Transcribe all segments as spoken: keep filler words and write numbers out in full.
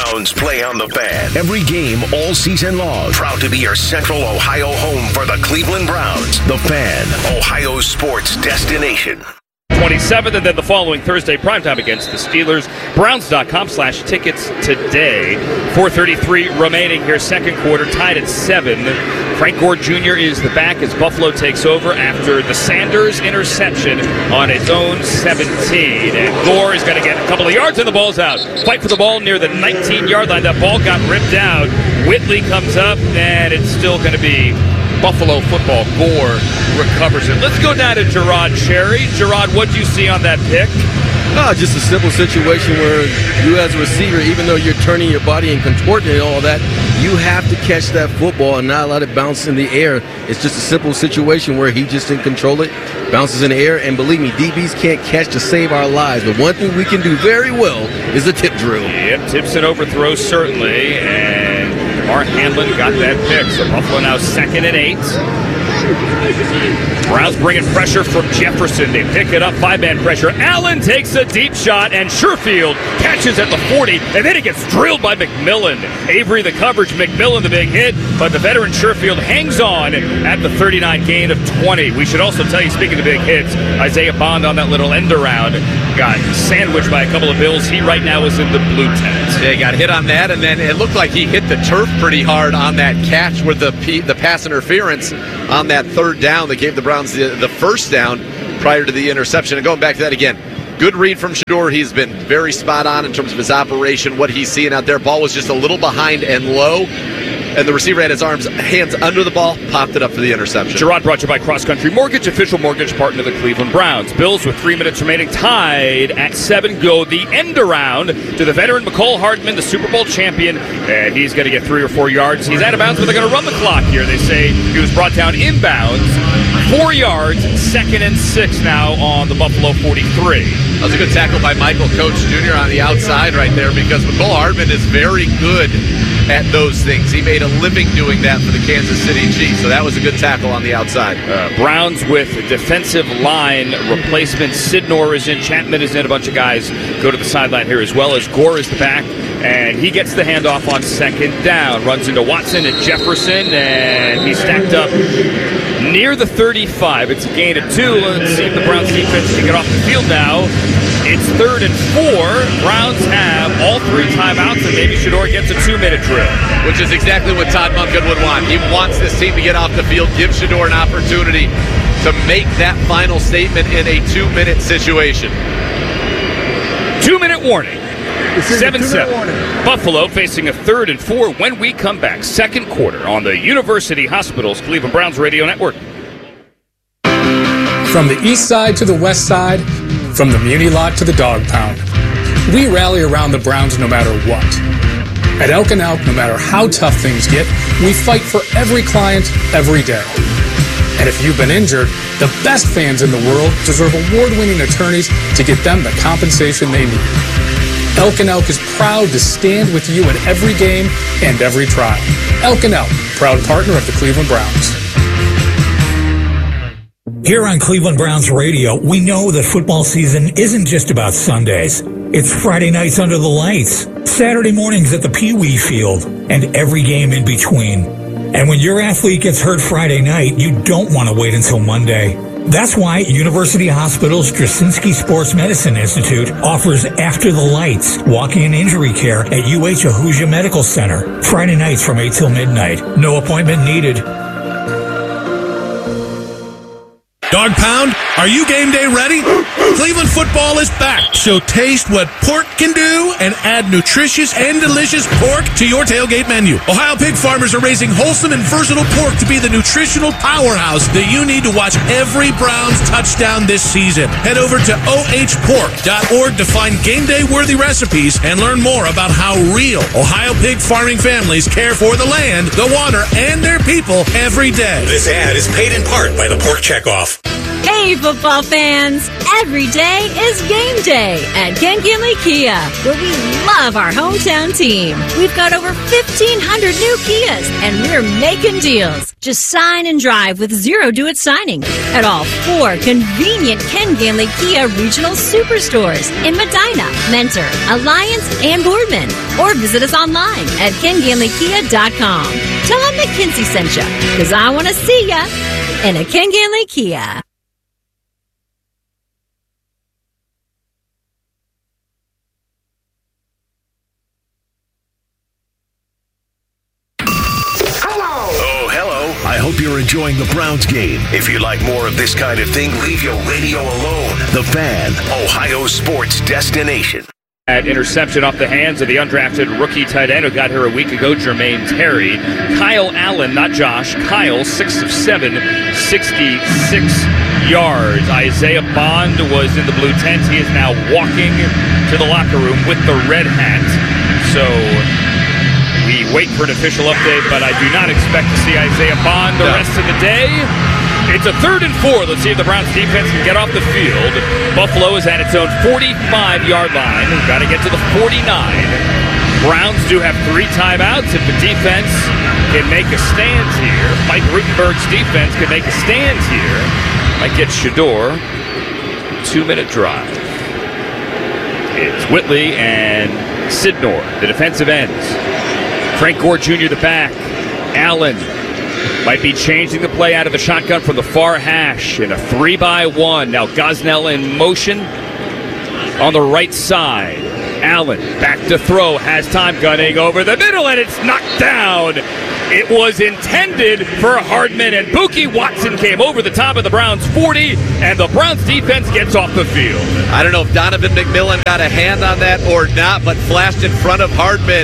Browns play on the Fan. Every game all season long. Proud to be your Central Ohio home for the Cleveland Browns. The Fan, Ohio's sports destination. twenty-seventh, and then the following Thursday, primetime against the Steelers. Browns.com slash tickets today. four thirty-three remaining here, second quarter, tied at seven. Frank Gore Junior is the back as Buffalo takes over after the Sanders interception on its own seventeen. And Gore is going to get a couple of yards and the ball's out. Fight for the ball near the nineteen-yard line. That ball got ripped out. Whitley comes up, and it's still going to be Buffalo football. Gore recovers it. Let's go down to Gerard Cherry. Gerard, what do you see on that pick? Oh, just a simple situation where you as a receiver, even though you're turning your body and contorting and all that, you have to catch that football and not let it bounce in the air. It's just a simple situation where he just didn't control it, bounces in the air, and believe me, D Bs can't catch to save our lives. But one thing we can do very well is a tip drill. Yep, tips and overthrows certainly, and Mark Hanlon got that pick. So Buffalo now second and eight. Browns bringing pressure from Jefferson. They pick it up, five-man pressure. Allen takes a deep shot, and Sherfield catches at the forty, and then he gets drilled by McMillan. Avery the coverage, McMillan the big hit, but the veteran Sherfield hangs on at the thirty-nine gain of twenty. We should also tell you, speaking of big hits, Isaiah Bond on that little end around got sandwiched by a couple of Bills. He right now is in the blue tent. Yeah, he got hit on that, and then it looked like he hit the turf pretty hard on that catch with the P, the pass interference on that third down that gave the Browns the, the first down prior to the interception. And going back to that again, good read from Shador. He's been very spot on in terms of his operation, what he's seeing out there. Ball was just a little behind and low, and the receiver had his arms, hands under the ball, popped it up for the interception. Gerard brought to you by Cross Country Mortgage, official mortgage partner of the Cleveland Browns. Bills with three minutes remaining, tied at seven, go the end around to the veteran McCole Hardman, the Super Bowl champion, and he's going to get three or four yards. He's out of bounds, but they're going to run the clock here. They say he was brought down inbounds, four yards, second and six now on the Buffalo forty-three. That was a good tackle by Michael Coach Junior on the outside right there, because McCole Hardman is very good at those things. He made a living doing that for the Kansas City Chiefs, so that was a good tackle on the outside. Uh, Browns with defensive line replacement. Sidnor is in, Chapman is in, a bunch of guys go to the sideline here as well as Gore is the back, and he gets the handoff on second down. Runs into Watson and Jefferson, and he's stacked up near the thirty-five. It's a gain of two. Let's see if the Browns defense can get off the field now. It's third and four. Browns have all three timeouts, and maybe Shador gets a two-minute drill. Which is exactly what Todd Monken would want. He wants this team to get off the field, give Shador an opportunity to make that final statement in a two-minute situation. Two-minute warning. seven seven. Buffalo facing a third and four when we come back. Second quarter on the University Hospitals Cleveland Browns Radio Network. From the east side to the west side, from the Muni Lot to the Dog Pound, we rally around the Browns no matter what. At Elk and Elk, no matter how tough things get, we fight for every client, every day. And if you've been injured, the best fans in the world deserve award-winning attorneys to get them the compensation they need. Elk and Elk is proud to stand with you at every game and every trial. Elk and Elk, proud partner of the Cleveland Browns. Here on Cleveland Browns Radio, we know that football season isn't just about Sundays. It's Friday nights under the lights, Saturday mornings at the Pee Wee Field, and every game in between. And when your athlete gets hurt Friday night, you don't want to wait until Monday. That's why University Hospital's Straczynski Sports Medicine Institute offers After the Lights, walk-in and injury care at U H Ahuja Medical Center. Friday nights from eight till midnight. No appointment needed. Dog Pound, are you game day ready? Cleveland football is back, so taste what pork can do and add nutritious and delicious pork to your tailgate menu. Ohio pig farmers are raising wholesome and versatile pork to be the nutritional powerhouse that you need to watch every Browns touchdown this season. Head over to O H pork dot org to find game day worthy recipes and learn more about how real Ohio pig farming families care for the land, the water, and their people every day. This ad is paid in part by the Pork Checkoff. Hey, football fans! Every day is game day at Ken Kinley Kia, where we love our hometown team. We've got over fifteen hundred new Kias, and we're making deals. Just sign and drive with zero do-it signing at all four convenient Ken Ganley Kia regional superstores in Medina, Mentor, Alliance, and Boardman. Or visit us online at ken ganley kia dot com. Tell them that Kinsey sent you, because I want to see ya in a Ken Ganley Kia. I hope you're enjoying the Browns game. If you like more of this kind of thing, leave your radio alone. The Fan, Ohio sports destination. At interception off the hands of the undrafted rookie tight end who got here a week ago, Jermaine Terry. Kyle Allen, not Josh. Kyle, six of seven, sixty-six yards. Isaiah Bond was in the blue tent. He is now walking to the locker room with the red hat. So we wait for an official update, but I do not expect to see Isaiah Bond the no. rest of the day. It's a third and four. Let's see if the Browns defense can get off the field. Buffalo is at its own forty-five-yard line. Got to get to the forty-nine. Browns do have three timeouts. If the defense can make a stand here, Mike Rutenberg's defense can make a stand here, might get Shedeur two-minute drive. It's Whitley and Sidnor, the defensive ends. Frank Gore Junior the back. Allen might be changing the play out of the shotgun from the far hash in a three by one. Now Gosnell in motion on the right side. Allen back to throw, has time, gunning over the middle, and it's knocked down. It was intended for Hardman, and Pookie Watson came over the top of the Browns forty, and the Browns defense gets off the field. I don't know if Donovan McMillan got a hand on that or not, but flashed in front of Hardman.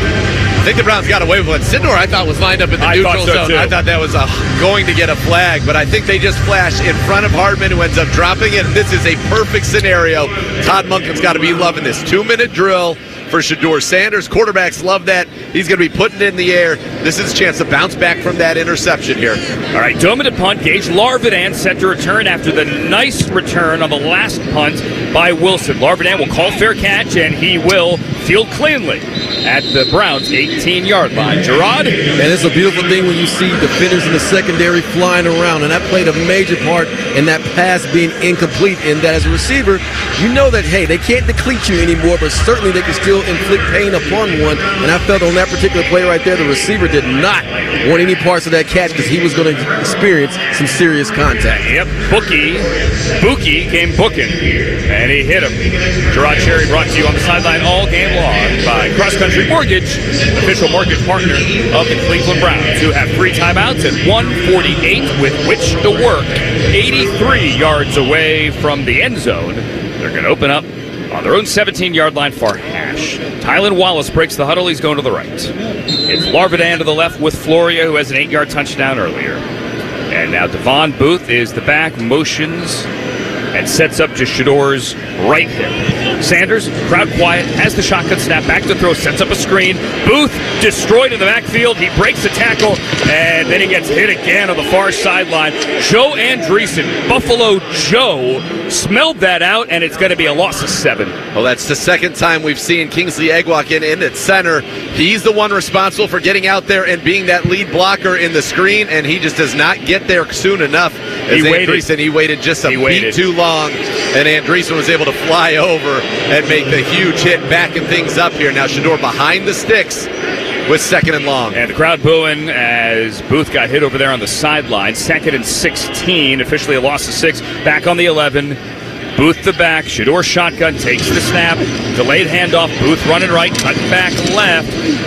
I think the Browns got away with it. Sidnor, I thought, was lined up in the I neutral so zone. Too. I thought that was a, going to get a flag, but I think they just flashed in front of Hardman, who ends up dropping it. This is a perfect scenario. Todd Monken's got to be loving this two-minute drill for Shedeur Sanders. Quarterbacks love that. He's going to be putting it in the air. This is a chance to bounce back from that interception here. All right, dominant punt. Gage Larvidan set to return after the nice return on the last punt by Wilson. Larvidan will call fair catch, and he will field cleanly at the Browns' eighteen-yard line. Gerard? And it's a beautiful thing when you see defenders in the secondary flying around, and that played a major part in that pass being incomplete, in that as a receiver, you know that, hey, they can't deplete you anymore, but certainly they can still inflict pain upon one, and I felt on that particular play right there, the receiver did not want any parts of that catch because he was going to experience some serious contact. Yep, Bookie, Bookie came booking, and he hit him. Gerard Cherry brought to you on the sideline all game long by Cross Country Mortgage, official mortgage partner of the Cleveland Browns, who have three timeouts and one forty-eight with which to work. eighty-three yards away from the end zone. They're going to open up on their own seventeen-yard line for hash. Tylan Wallace breaks the huddle. He's going to the right. It's Larvidan to the left with Floria, who has an eight-yard touchdown earlier. And now Devon Booth is the back, motions, and sets up to Shedeur's right hip. Sanders, crowd quiet, has the shotgun snap, back to throw, sets up a screen. Booth destroyed in the backfield. He breaks the tackle, and then he gets hit again on the far sideline. Joe Andreessen, Buffalo Joe, smelled that out, and it's going to be a loss of seven. Well, that's the second time we've seen Kingsley Egwakin in at center. He's the one responsible for getting out there and being that lead blocker in the screen, and he just does not get there soon enough. As he waited. Andreessen, he waited just a he beat waited. too long, and Andreessen was able to fly over and make the huge hit, backing things up here. Now Shedeur behind the sticks with second and long. And the crowd booing as Booth got hit over there on the sideline. Second and sixteen, officially a loss of six. Back on the eleven. Booth the back. Shedeur shotgun, takes the snap. Delayed handoff. Booth running right, cutting back left.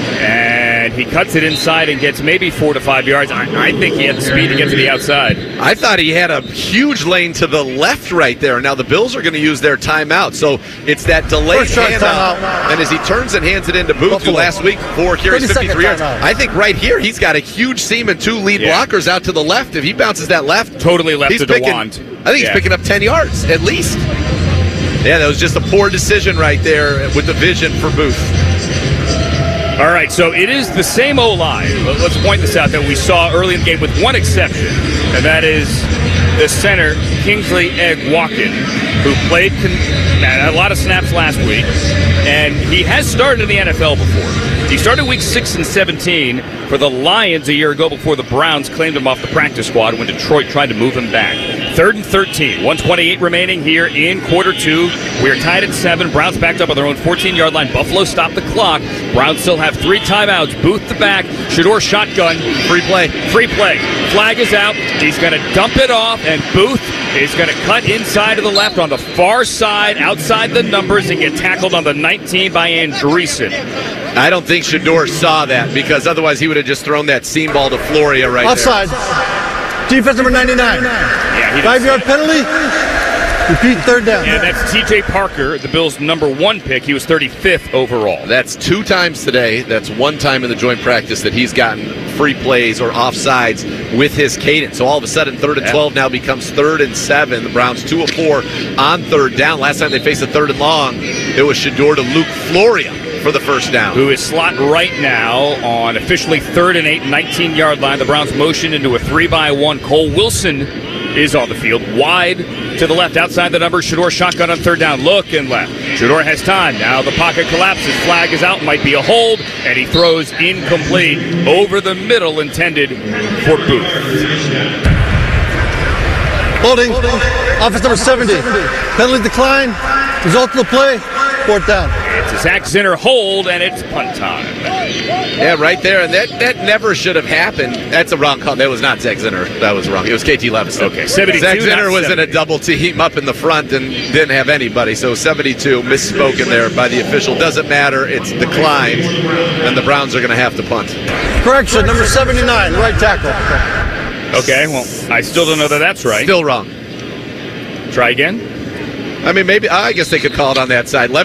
And he cuts it inside and gets maybe four to five yards. I, I think he had the speed to get to the outside. I thought he had a huge lane to the left right there. Now the Bills are going to use their timeout. So it's that delayed handoff. And as he turns and hands it into Booth, Buffalo, who last week, four carries, fifty-three yards. I think right here he's got a huge seam and two lead yeah. blockers out to the left. If he bounces that left, totally left he's to picking, DeWand. I think he's yeah. picking up ten yards at least. Yeah, that was just a poor decision right there with the vision for Booth. All right, so it is the same O-line. Let's point this out that we saw early in the game with one exception, and that is the center, Kingsley Egg-Walken, who played con- a lot of snaps last week, and he has started in the N F L before. He started week six and seventeen for the Lions a year ago before the Browns claimed him off the practice squad when Detroit tried to move him back. Third and thirteen, one twenty-eight remaining here in quarter two. We're tied at seven. Browns backed up on their own fourteen-yard line. Buffalo stopped the clock. Browns still have three timeouts. Booth the back. Shador shotgun. Free play. Free play. Flag is out. He's going to dump it off, and Booth is going to cut inside to the left on the far side, outside the numbers, and get tackled on the nineteen by Andreessen. I don't think Shador saw that, because otherwise he would have just thrown that seam ball to Floria right Offside. there. Defense number ninety-nine. Yeah, Five-yard penalty. Repeat third down. And that's T J Parker, the Bills' number one pick. He was thirty-fifth overall. That's two times today. That's one time in the joint practice that he's gotten free plays or offsides with his cadence. So all of a sudden, third and twelve now becomes third and seven. The Browns two of four on third down. Last time they faced a third and long, it was Shador to Luke Floria for the first down. Who is slot right now on officially third and eight, nineteen-yard line. The Browns motion into a three by one. Cole Wilson is on the field, wide to the left, outside the numbers. Shador shotgun on third down, look and left. Shador has time. Now the pocket collapses. Flag is out, might be a hold, and he throws incomplete over the middle, intended for Booth. Holding. Office number seventy. Penalty decline. Result of the play. Fourth down. It's a Zach Zinner hold, and it's punt time. Yeah, right there. And that, that never should have happened. That's a wrong call. That was not Zach Zinner. That was wrong. It was K T Levis. Okay, seventy-two. Zach Zinner was seventy. in a double team up in the front and didn't have anybody. So seventy-two, misspoken there by the official. Doesn't matter. It's declined, and the Browns are going to have to punt. Correction, number seventy-nine, right tackle. Okay, well, I still don't know that that's right. Still wrong. Try again. I mean, maybe, I guess they could call it on that side. Levis